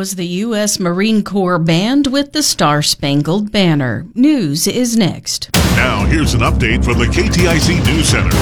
was the U.S. Marine Corps band with the Star-Spangled Banner. News is next. Now, here's an update from the KTIC News Center.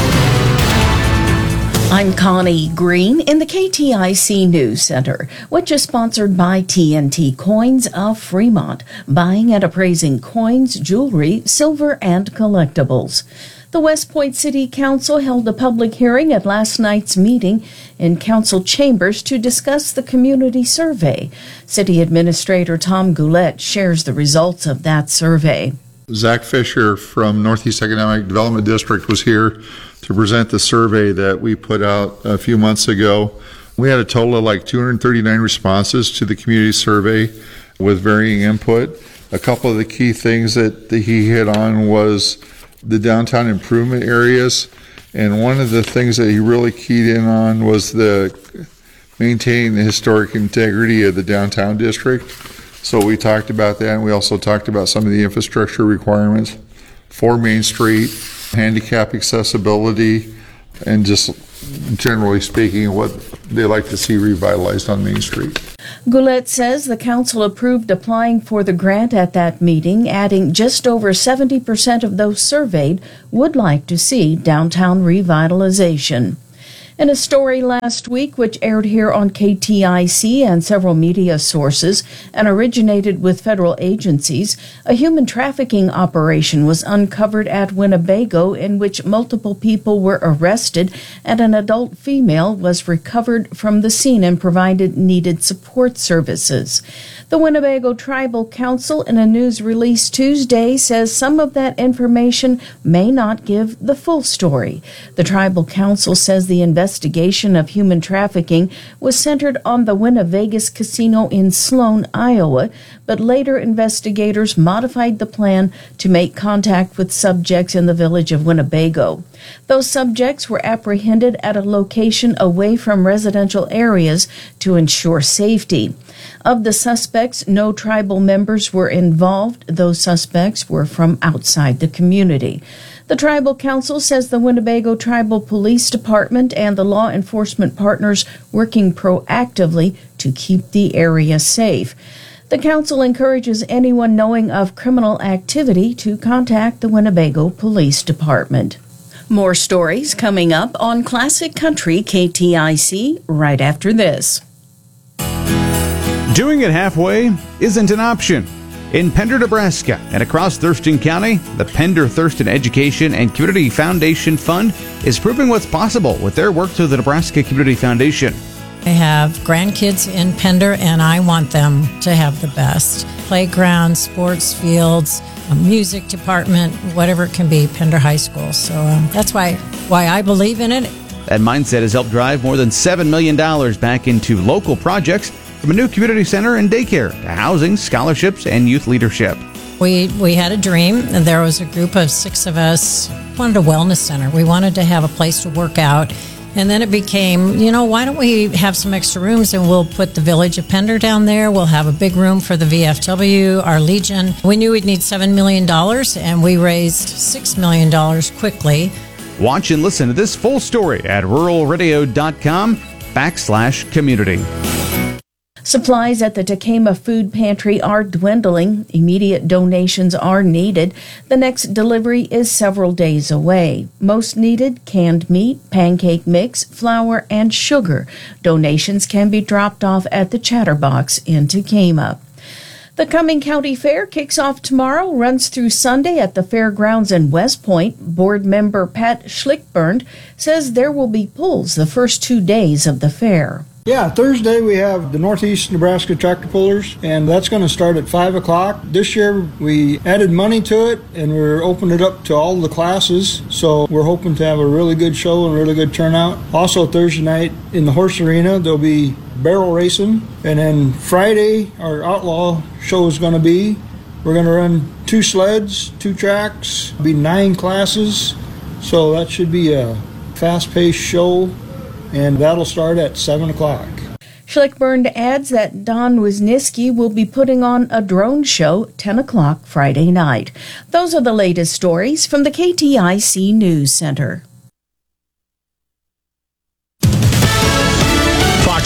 I'm Connie Green in the KTIC News Center, which is sponsored by TNT Coins of Fremont, buying and appraising coins, jewelry, silver, and collectibles. The West Point City Council held a public hearing at last night's meeting in council chambers to discuss the community survey. City Administrator Tom Goulet shares the results of that survey. Zach Fisher from Northeast Economic Development District was here to present the survey that we put out a few months ago. We had a total of like 239 responses to the community survey with varying input. A couple of the key things that he hit on was the downtown improvement areas, and one of the things that he really keyed in on was the maintaining the historic integrity of the downtown district. So we talked about that, and we also talked about some of the infrastructure requirements for Main Street, handicap accessibility, and just generally speaking, what they like to see revitalized on Main Street. Goulet says the council approved applying for the grant at that meeting, adding just over 70% of those surveyed would like to see downtown revitalization. In a story last week, which aired here on KTIC and several media sources and originated with federal agencies, a human trafficking operation was uncovered at Winnebago in which multiple people were arrested and an adult female was recovered from the scene and provided needed support services. The Winnebago Tribal Council, in a news release Tuesday, says some of that information may not give the full story. The Tribal Council says the investigation of human trafficking was centered on the Winnevegas Casino in Sloan, Iowa, but later investigators modified the plan to make contact with subjects in the village of Winnebago. Those subjects were apprehended at a location away from residential areas to ensure safety. Of the suspects, no tribal members were involved. Those suspects were from outside the community. The Tribal Council says the Winnebago Tribal Police Department and the law enforcement partners working proactively to keep the area safe. The council encourages anyone knowing of criminal activity to contact the Winnebago Police Department. More stories coming up on Classic Country KTIC right after this. Doing it halfway isn't an option. In Pender, Nebraska, and across Thurston County, the Pender Thurston Education and Community Foundation Fund is proving what's possible with their work through the Nebraska Community Foundation. I have grandkids in Pender, and I want them to have the best. Playground, sports fields, a music department, whatever it can be, Pender High School. So that's why I believe in it. That mindset has helped drive more than $7 million back into local projects, from a new community center and daycare to housing, scholarships, and youth leadership. We had a dream, and there was a group of 6 of us wanted a wellness center. We wanted to have a place to work out. And then it became, why don't we have some extra rooms and we'll put the Village of Pender down there. We'll have a big room for the VFW, our Legion. We knew we'd need $7 million, and we raised $6 million quickly. Watch and listen to this full story at ruralradio.com/community. Supplies at the Tekamah Food Pantry are dwindling. Immediate donations are needed. The next delivery is several days away. Most needed: canned meat, pancake mix, flour, and sugar. Donations can be dropped off at the Chatterbox in Tekamah. The Cumming County Fair kicks off tomorrow, runs through Sunday at the fairgrounds in West Point. Board member Pat Schlickburn says there will be pulls the first 2 days of the fair. Yeah, Thursday we have the Northeast Nebraska Tractor Pullers, and that's going to start at 5 o'clock. This year we added money to it, and we're opening it up to all the classes, so we're hoping to have a really good show and a really good turnout. Also Thursday night in the horse arena there'll be barrel racing, and then Friday our outlaw show is going to be, we're going to run 2 sleds, 2 tracks, be 9 classes, so that should be a fast-paced show. And that'll start at 7 o'clock. Schlickburn adds that Don Wisniewski will be putting on a drone show 10 o'clock Friday night. Those are the latest stories from the KTIC News Center. Fox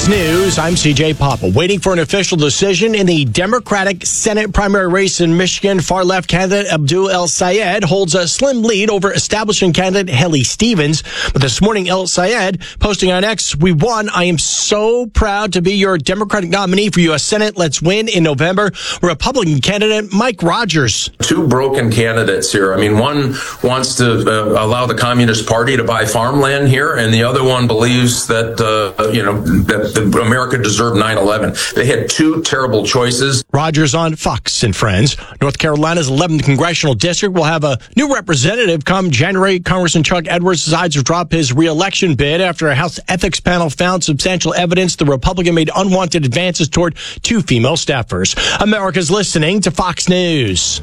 Fox News, I'm CJ Papa. Waiting for an official decision in the Democratic Senate primary race in Michigan. Far-left candidate Abdul El-Sayed holds a slim lead over establishment candidate Haley Stevens. But this morning, El-Sayed posting on X, "We won. I am so proud to be your Democratic nominee for U.S. Senate. Let's win in November." Republican candidate Mike Rogers. Two broken candidates here. I mean, one wants to allow the Communist Party to buy farmland here, and the other one believes that, that America deserved 9/11. They had two terrible choices. Rogers on Fox and Friends. North Carolina's 11th congressional district will have a new representative come January. Congressman Chuck Edwards decides to drop his re-election bid after a House ethics panel found substantial evidence the Republican made unwanted advances toward two female staffers. America's listening to Fox News.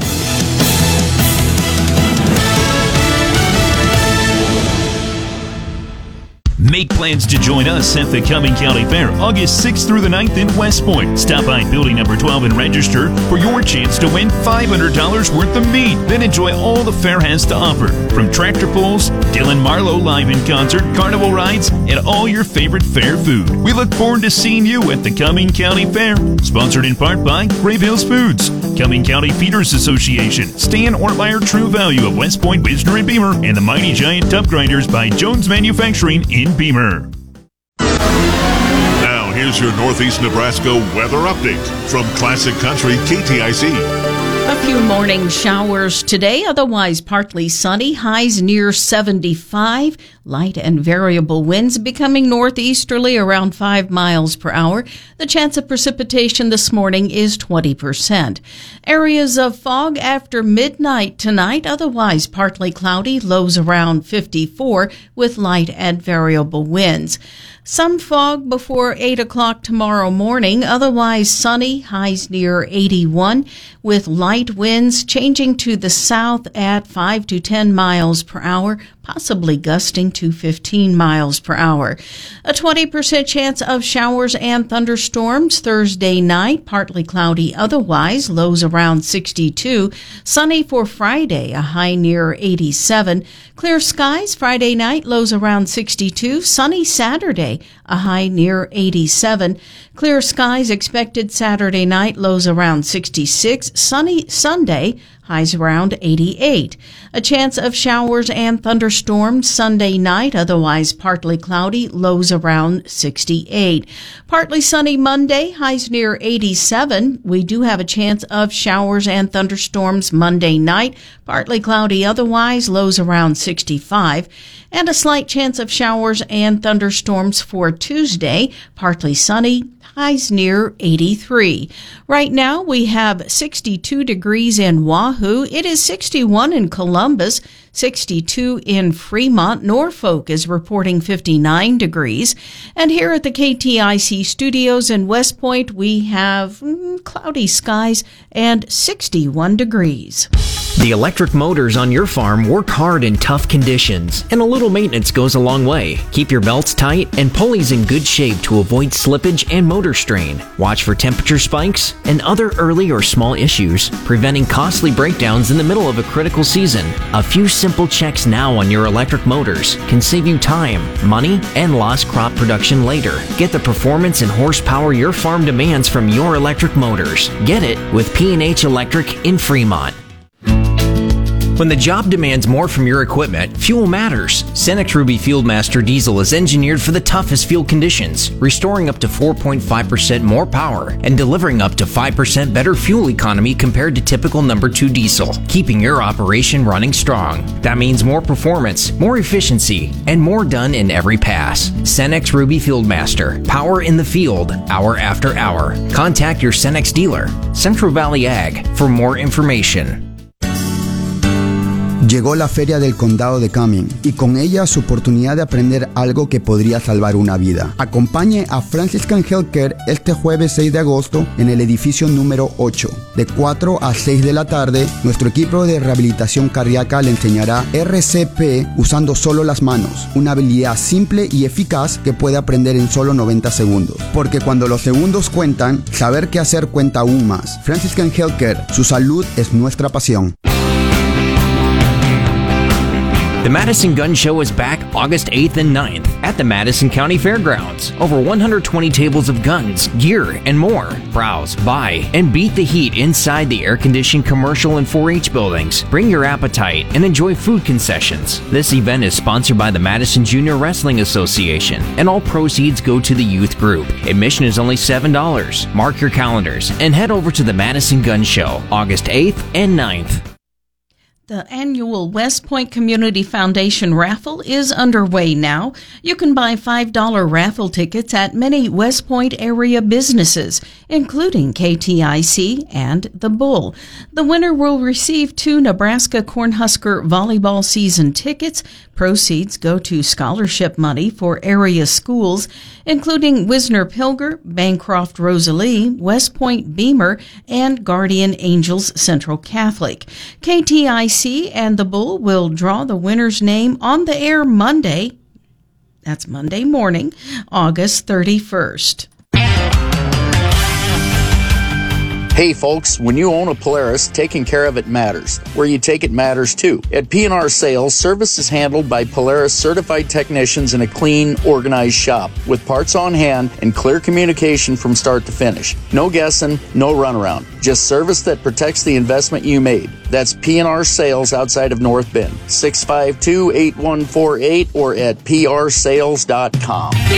Make plans to join us at the Cumming County Fair, August 6th through the 9th in West Point. Stop by building number 12 and register for your chance to win $500 worth of meat. Then enjoy all the fair has to offer, from tractor pulls, Dylan Marlowe live in concert, carnival rides, and all your favorite fair food. We look forward to seeing you at the Cumming County Fair, sponsored in part by Brave Hills Foods, Cumming County Feeders Association, Stan Ortmeyer True Value of West Point, Wisner, and Beamer, and the Mighty Giant Tub Grinders by Jones Manufacturing in Beamer. Now, here's your Northeast Nebraska weather update from Classic Country KTIC. A few morning showers today, otherwise partly sunny, highs near 75. Light and variable winds becoming northeasterly around 5 miles per hour. The chance of precipitation this morning is 20%. Areas of fog after midnight tonight, otherwise partly cloudy, lows around 54 with light and variable winds. Some fog before 8 o'clock tomorrow morning, otherwise sunny, highs near 81, with light winds changing to the south at 5 to 10 miles per hour, possibly gusting to 15 miles per hour. A 20% chance of showers and thunderstorms Thursday night, partly cloudy otherwise, lows around 62. Sunny for Friday, a high near 87. Clear skies Friday night, lows around 62. Sunny Saturday, a high near 87. Clear skies expected Saturday night, lows around 66. Sunny Sunday, highs around 88. A chance of showers and thunderstorms Sunday night, otherwise partly cloudy, lows around 68. Partly sunny Monday, highs near 87. We do have a chance of showers and thunderstorms Monday night, partly cloudy otherwise, lows around 65. And a slight chance of showers and thunderstorms for Tuesday, partly sunny, highs near 83. Right now, we have 62 degrees in Wahoo. It is 61 in Columbus, 62 in Fremont. Norfolk is reporting 59 degrees. And here at the KTIC studios in West Point, we have cloudy skies and 61 degrees. The electric motors on your farm work hard in tough conditions, and a little maintenance goes a long way. Keep your belts tight and pulleys in good shape to avoid slippage and motor strain. Watch for temperature spikes and other early or small issues, preventing costly breakdowns in the middle of a critical season. A few simple checks now on your electric motors can save you time, money, and lost crop production later. Get the performance and horsepower your farm demands from your electric motors. Get it with P&H Electric in Fremont. When the job demands more from your equipment, fuel matters. Cenex Ruby Fieldmaster Diesel is engineered for the toughest field conditions, restoring up to 4.5% more power and delivering up to 5% better fuel economy compared to typical number 2 diesel, keeping your operation running strong. That means more performance, more efficiency, and more done in every pass. Cenex Ruby Fieldmaster, power in the field, hour after hour. Contact your Cenex dealer, Central Valley Ag, for more information. Llegó la Feria del Condado de Cumming y con ella su oportunidad de aprender algo que podría salvar una vida. Acompañe a Franciscan Healthcare este jueves 6 de agosto en el edificio número 8. De 4 a 6 de la tarde, nuestro equipo de rehabilitación cardíaca le enseñará RCP usando solo las manos, una habilidad simple y eficaz que puede aprender en solo 90 segundos. Porque cuando los segundos cuentan, saber qué hacer cuenta aún más. Franciscan Healthcare, su salud es nuestra pasión. The Madison Gun Show is back August 8th and 9th at the Madison County Fairgrounds. Over 120 tables of guns, gear, and more. Browse, buy, and beat the heat inside the air-conditioned commercial and 4-H buildings. Bring your appetite and enjoy food concessions. This event is sponsored by the Madison Junior Wrestling Association, and all proceeds go to the youth group. Admission is only $7. Mark your calendars and head over to the Madison Gun Show, August 8th and 9th. The annual West Point Community Foundation raffle is underway now. You can buy $5 raffle tickets at many West Point area businesses, including KTIC and The Bull. The winner will receive 2 Nebraska Cornhusker volleyball season tickets. Proceeds go to scholarship money for area schools, including Wisner-Pilger, Bancroft Rosalie, West Point Beamer, and Guardian Angels Central Catholic. KTIC and The Bull will draw the winner's name on the air Monday. That's Monday morning, August 31st. Hey folks, when you own a Polaris, taking care of it matters. Where you take it matters too. At P&R Sales, service is handled by Polaris certified technicians in a clean, organized shop with parts on hand and clear communication from start to finish. No guessing, no runaround. Just service that protects the investment you made. That's P&R Sales outside of North Bend. 652-8148 or at prsales.com.